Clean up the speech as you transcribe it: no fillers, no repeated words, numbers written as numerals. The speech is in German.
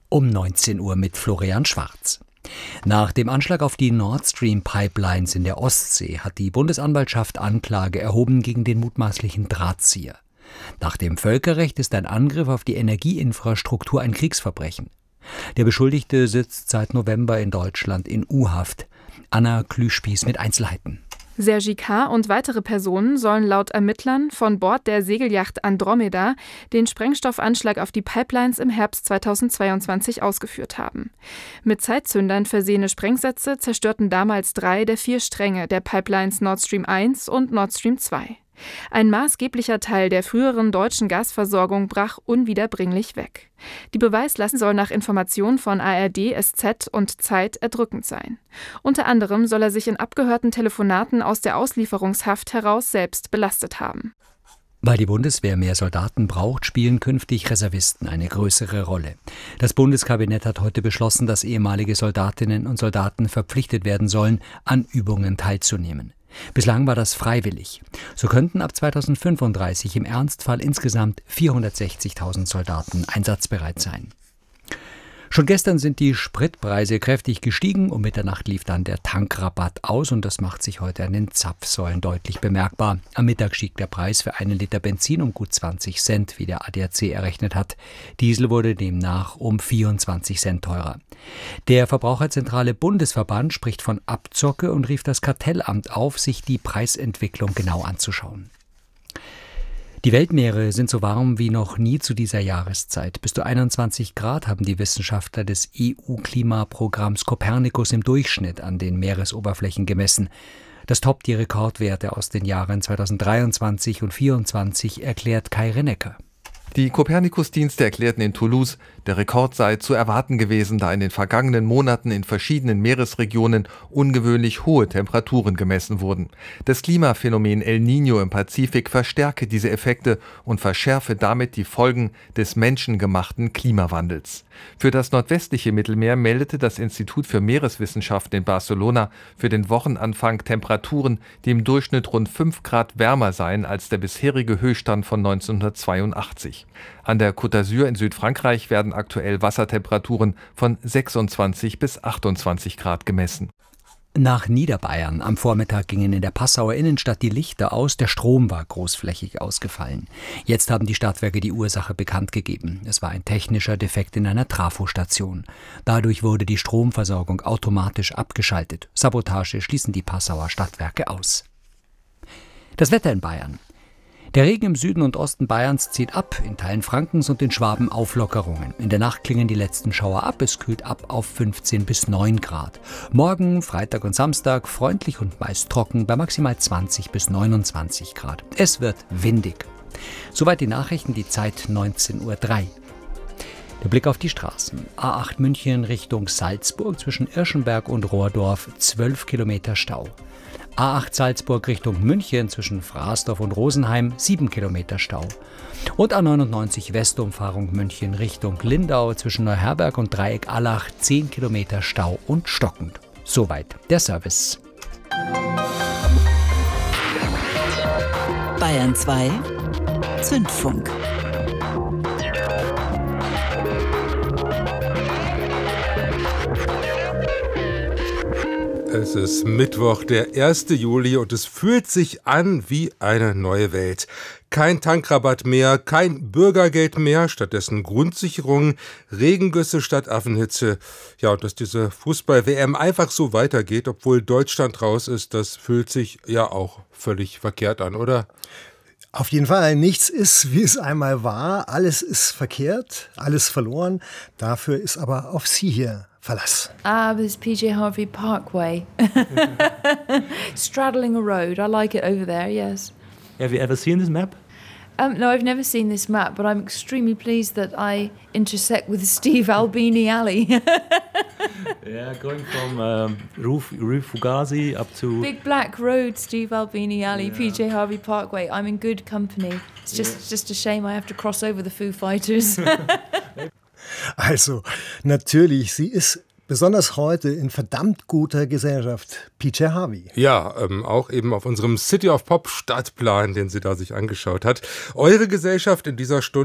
Um 19 Uhr mit Florian Schwarz. Nach dem Anschlag auf die Nord Stream Pipelines in der Ostsee hat die Bundesanwaltschaft Anklage erhoben gegen den mutmaßlichen Drahtzieher. Nach dem Völkerrecht ist ein Angriff auf die Energieinfrastruktur ein Kriegsverbrechen. Der Beschuldigte sitzt seit November in Deutschland in U-Haft. Anna Klüspieß mit Einzelheiten. Sergi K. und weitere Personen sollen laut Ermittlern von Bord der Segelyacht Andromeda den Sprengstoffanschlag auf die Pipelines im Herbst 2022 ausgeführt haben. Mit Zeitzündern versehene Sprengsätze zerstörten damals 3 der 4 Stränge der Pipelines Nord Stream 1 und Nord Stream 2. Ein maßgeblicher Teil der früheren deutschen Gasversorgung brach unwiederbringlich weg. Die Beweislast soll nach Informationen von ARD, SZ und Zeit erdrückend sein. Unter anderem soll er sich in abgehörten Telefonaten aus der Auslieferungshaft heraus selbst belastet haben. Weil die Bundeswehr mehr Soldaten braucht, spielen künftig Reservisten eine größere Rolle. Das Bundeskabinett hat heute beschlossen, dass ehemalige Soldatinnen und Soldaten verpflichtet werden sollen, an Übungen teilzunehmen. Bislang war das freiwillig. So könnten ab 2035 im Ernstfall insgesamt 460.000 Soldaten einsatzbereit sein. Schon gestern sind die Spritpreise kräftig gestiegen. Um Mitternacht lief dann der Tankrabatt aus und das macht sich heute an den Zapfsäulen deutlich bemerkbar. Am Mittag stieg der Preis für einen Liter Benzin um gut 20 Cent, wie der ADAC errechnet hat. Diesel wurde demnach um 24 Cent teurer. Der Verbraucherzentrale Bundesverband spricht von Abzocke und rief das Kartellamt auf, sich die Preisentwicklung genau anzuschauen. Die Weltmeere sind so warm wie noch nie zu dieser Jahreszeit. Bis zu 21 Grad haben die Wissenschaftler des EU-Klimaprogramms Copernicus im Durchschnitt an den Meeresoberflächen gemessen. Das toppt die Rekordwerte aus den Jahren 2023 und 2024, erklärt Kai Rennecker. Die Copernicus-Dienste erklärten in Toulouse, der Rekord sei zu erwarten gewesen, da in den vergangenen Monaten in verschiedenen Meeresregionen ungewöhnlich hohe Temperaturen gemessen wurden. Das Klimaphänomen El Niño im Pazifik verstärke diese Effekte und verschärfe damit die Folgen des menschengemachten Klimawandels. Für das nordwestliche Mittelmeer meldete das Institut für Meereswissenschaften in Barcelona für den Wochenanfang Temperaturen, die im Durchschnitt rund 5 Grad wärmer seien als der bisherige Höchststand von 1982. An der Côte d'Azur in Südfrankreich werden aktuell Wassertemperaturen von 26 bis 28 Grad gemessen. Nach Niederbayern. Am Vormittag gingen in der Passauer Innenstadt die Lichter aus. Der Strom war großflächig ausgefallen. Jetzt haben die Stadtwerke die Ursache bekannt gegeben. Es war ein technischer Defekt in einer Trafostation. Dadurch wurde die Stromversorgung automatisch abgeschaltet. Sabotage schließen die Passauer Stadtwerke aus. Das Wetter in Bayern. Der Regen im Süden und Osten Bayerns zieht ab, in Teilen Frankens und in Schwaben Auflockerungen. In der Nacht klingen die letzten Schauer ab, es kühlt ab auf 15 bis 9 Grad. Morgen, Freitag und Samstag freundlich und meist trocken bei maximal 20 bis 29 Grad. Es wird windig. Soweit die Nachrichten, die Zeit 19:03 Uhr. Der Blick auf die Straßen. A8 München Richtung Salzburg zwischen Irschenberg und Rohrdorf 12 Kilometer Stau. A8 Salzburg Richtung München zwischen Fraßdorf und Rosenheim 7 Kilometer Stau. Und A99 Westumfahrung München Richtung Lindau zwischen Neuherberg und Dreieck Allach 10 Kilometer Stau und stockend. Soweit der Service. Bayern 2 Zündfunk. Es ist Mittwoch, der 1. Juli und es fühlt sich an wie eine neue Welt. Kein Tankrabatt mehr, kein Bürgergeld mehr, stattdessen Grundsicherung, Regengüsse statt Affenhitze. Ja, und dass diese Fußball-WM einfach so weitergeht, obwohl Deutschland raus ist, das fühlt sich ja auch völlig verkehrt an, oder? Auf jeden Fall, nichts ist, wie es einmal war. Alles ist verkehrt, alles verloren. Dafür ist aber auf Sie hier Verlass. There's PJ Harvey Parkway. Straddling a road. I like it over there, yes. Have you ever seen this map? No, I've never seen this map, but I'm extremely pleased that I intersect with Steve Albini Alley. Yeah, going from Rue Fugazi up to... Big Black Road, Steve Albini Alley, yeah. PJ Harvey Parkway. I'm in good company. It's just a shame I have to cross over the Foo Fighters. Also, natürlich, sie ist besonders heute in verdammt guter Gesellschaft. PJ Harvey. Ja, auch eben auf unserem City of Pop Stadtplan, den sie da sich angeschaut hat. Eure Gesellschaft in dieser Stunde